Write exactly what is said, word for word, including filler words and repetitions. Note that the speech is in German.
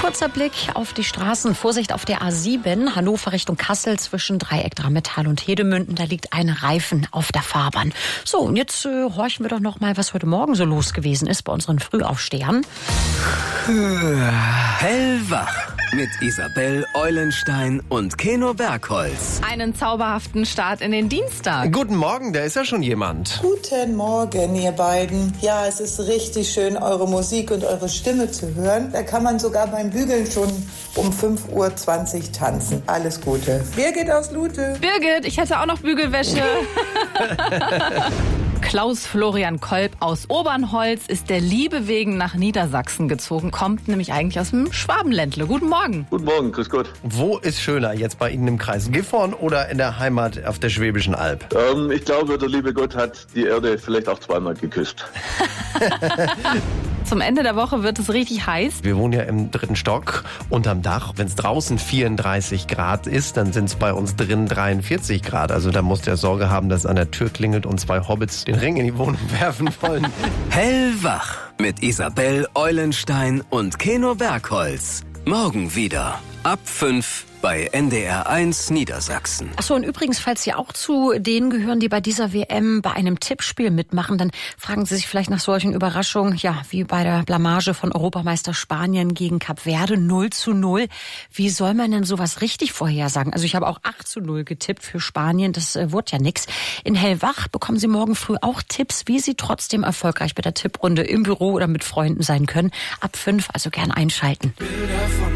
Kurzer Blick auf die Straßen. Vorsicht auf der A sieben, Hannover Richtung Kassel zwischen Dreieck Drammettal und Hedemünden. Da liegt ein Reifen auf der Fahrbahn. So, und jetzt äh, horchen wir doch noch mal, was heute Morgen so los gewesen ist bei unseren Frühaufstehern. Hellwach mit Isabel Eulenstein und Keno Bergholz. Einen zauberhaften Start in den Dienstag. Guten Morgen, da ist ja schon jemand. Guten Morgen, ihr beiden. Ja, es ist richtig schön, eure Musik und eure Stimme zu hören. Da kann man sogar beim Bügeln schon um fünf Uhr zwanzig tanzen. Alles Gute. Birgit aus Lute. Birgit, ich hätte auch noch Bügelwäsche. Klaus Florian Kolb aus Obernholz ist der Liebe wegen nach Niedersachsen gezogen, kommt nämlich eigentlich aus dem Schwabenländle. Guten Morgen. Guten Morgen, grüß Gott. Wo ist schöner, jetzt bei Ihnen im Kreis Gifhorn oder in der Heimat auf der Schwäbischen Alb? Ähm, ich glaube, der liebe Gott hat die Erde vielleicht auch zweimal geküsst. Zum Ende der Woche wird es richtig heiß. Wir wohnen ja im dritten Stock unterm Dach. Wenn es draußen vierunddreißig Grad ist, dann sind es bei uns drin dreiundvierzig Grad. Also da muss der Sorge haben, dass an der Tür klingelt und zwei Hobbits den Ring in die Wohnung werfen wollen. Hellwach mit Isabel Eulenstein und Keno Bergholz. Morgen wieder ab fünf bei N D R eins Niedersachsen. Achso, und übrigens, falls Sie auch zu denen gehören, die bei dieser W M bei einem Tippspiel mitmachen, dann fragen Sie sich vielleicht nach solchen Überraschungen, ja, wie bei der Blamage von Europameister Spanien gegen Kap Verde, null zu null. Wie soll man denn sowas richtig vorhersagen? Also ich habe auch acht zu null getippt für Spanien, das äh, wurde ja nix. In Hellwach bekommen Sie morgen früh auch Tipps, wie Sie trotzdem erfolgreich bei der Tipprunde im Büro oder mit Freunden sein können. Ab fünf, also gern einschalten. Bilder von